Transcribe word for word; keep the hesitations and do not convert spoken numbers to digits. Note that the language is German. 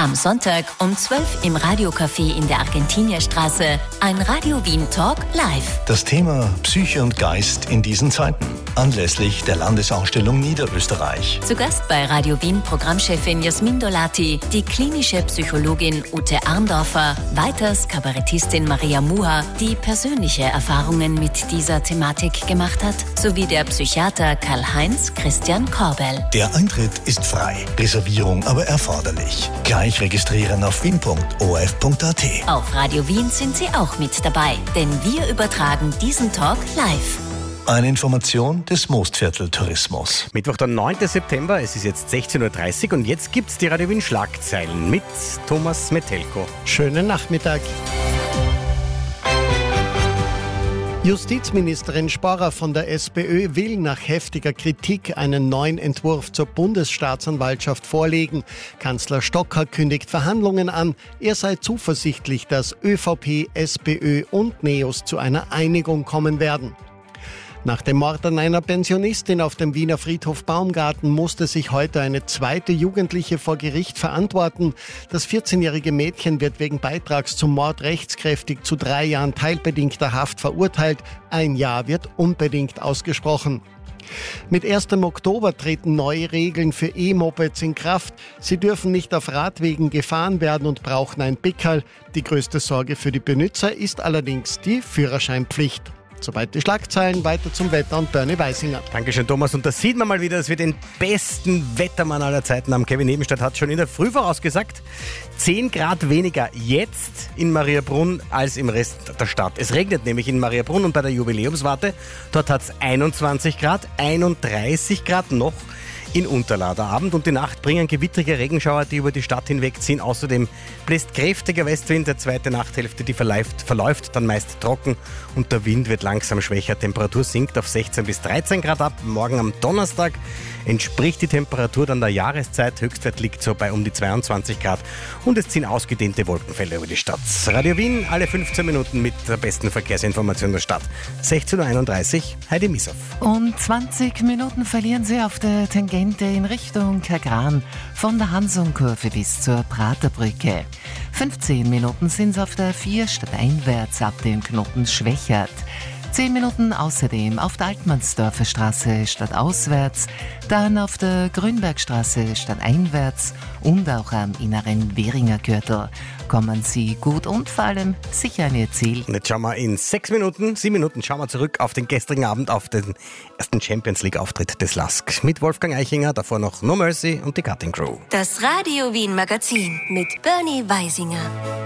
Am Sonntag um zwölf im Radiocafé in der Argentinierstraße. Ein Radio Wien Talk live. Das Thema Psyche und Geist in diesen Zeiten. Anlässlich der Landesausstellung Niederösterreich. Zu Gast bei Radio Wien Programmchefin Jasmin Dolati, die klinische Psychologin Ute Arndorfer, weiters Kabarettistin Maria Muha, die persönliche Erfahrungen mit dieser Thematik gemacht hat, sowie der Psychiater Karl-Heinz Christian Korbel. Der Eintritt ist frei, Reservierung aber erforderlich. Gleich registrieren auf wien punkt o r f punkt a t. Auf Radio Wien sind Sie auch mit dabei, denn wir übertragen diesen Talk live. Eine Information des Mostviertel Tourismus. Mittwoch, der neunten September, es ist jetzt sechzehn Uhr dreißig und jetzt gibt's die Radio Wien Schlagzeilen mit Thomas Metelko. Schönen Nachmittag. Justizministerin Sporrer von der SPÖ will nach heftiger Kritik einen neuen Entwurf zur Bundesstaatsanwaltschaft vorlegen. Kanzler Stocker kündigt Verhandlungen an. Er sei zuversichtlich, dass ÖVP, SPÖ und NEOS zu einer Einigung kommen werden. Nach dem Mord an einer Pensionistin auf dem Wiener Friedhof Baumgarten musste sich heute eine zweite Jugendliche vor Gericht verantworten. Das vierzehnjährige Mädchen wird wegen Beitrags zum Mord rechtskräftig zu drei Jahren teilbedingter Haft verurteilt. Ein Jahr wird unbedingt ausgesprochen. Mit ersten Oktober treten neue Regeln für E-Mopeds in Kraft. Sie dürfen nicht auf Radwegen gefahren werden und brauchen ein Pickerl. Die größte Sorge für die Benutzer ist allerdings die Führerscheinpflicht. Soweit die Schlagzeilen, weiter zum Wetter und Bernie Weisinger. Dankeschön, Thomas. Und da sieht man mal wieder, dass wir den besten Wettermann aller Zeiten haben. Kevin Nebenstadt hat schon in der Früh vorausgesagt, zehn Grad weniger jetzt in Mariabrunn als im Rest der Stadt. Es regnet nämlich in Mariabrunn und bei der Jubiläumswarte. Dort hat es einundzwanzig Grad, einunddreißig Grad noch in Unterlaa. Abend und die Nacht bringen gewittrige Regenschauer, die über die Stadt hinwegziehen. Außerdem bläst kräftiger Westwind. Der zweite Nachthälfte, die verläuft, verläuft dann meist trocken und der Wind wird langsam schwächer. Temperatur sinkt auf sechzehn bis dreizehn Grad ab. Morgen am Donnerstag entspricht die Temperatur dann der Jahreszeit. Höchstwert liegt so bei um die zweiundzwanzig Grad und es ziehen ausgedehnte Wolkenfelder über die Stadt. Radio Wien, alle fünfzehn Minuten mit der besten Verkehrsinformation der Stadt. sechzehn Uhr einunddreißig, Heidi Missoff. Und zwanzig Minuten verlieren Sie auf der Tangente in Richtung Kagran von der Hansung-Kurve bis zur Praterbrücke. fünfzehn Minuten sind Sie auf der vier stadteinwärts ab dem Knoten Schwächert. zehn Minuten außerdem auf der Altmannsdorfer Straße stadtauswärts, dann auf der Grünbergstraße stadteinwärts und auch am inneren Währinger Gürtel. Kommen Sie gut und vor allem sicher an Ihr Ziel. Und jetzt schauen wir in sechs Minuten, sieben Minuten, schauen wir zurück auf den gestrigen Abend, auf den ersten Champions-League-Auftritt des Lask. Mit Wolfgang Eichinger, davor noch No Mercy und die Cutting Crew. Das Radio Wien Magazin mit Bernie Weisinger.